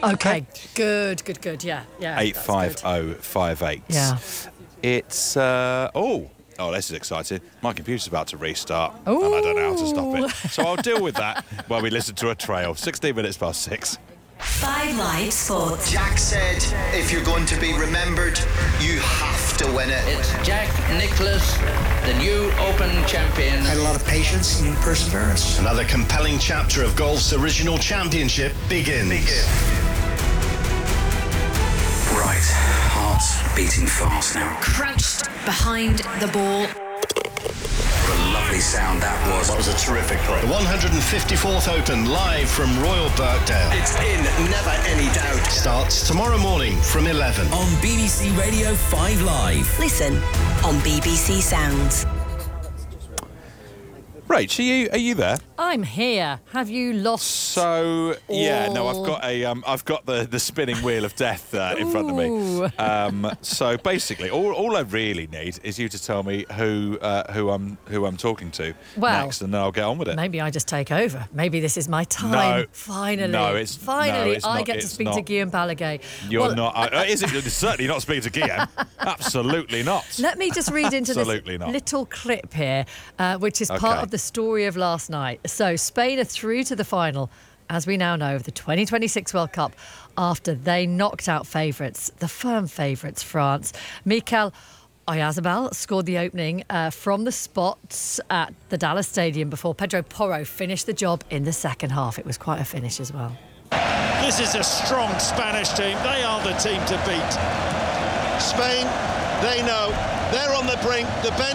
Okay, good. Yeah. 85058. Yeah. It's this is exciting. My computer's about to restart, and I don't know how to stop it. So I'll deal with that while we listen to a trail. 16 minutes past 6. 5 Live Sports. Jack said, if you're going to be remembered, you have to win it. It's Jack Nicklaus, the new Open champion. Had a lot of patience and perseverance. Another compelling chapter of golf's original championship begins. Right, heart's beating fast now. Crouched behind the ball. What a lovely sound that was. That was a terrific play. The 154th Open, live from Royal Birkdale. It's in, never any doubt. Starts tomorrow morning from 11. On BBC Radio 5 Live. Listen on BBC Sounds. Rach, are you there? I'm here. Have you lost? So I've got the spinning wheel of death in front of me. So basically, all I really need is you to tell me who I'm talking to next, and then I'll get on with it. Maybe I just take over. Maybe this is my time. No. Finally. It's I not, get to speak to Guillaume Balaguer. You're not. Is it? You're certainly not speaking to Guillaume. Absolutely not. Let me just read into this not. little clip here, which is part of the story of last night. So Spain are through to the final, as we now know, of the 2026 World Cup after they knocked out favourites, the firm favourites, France. Mikel Oyarzabal scored the opening from the spots at the Dallas Stadium before Pedro Porro finished the job in the second half. It was quite a finish as well. This is a strong Spanish team. They are the team to beat. Spain, they know they're on the brink. The bench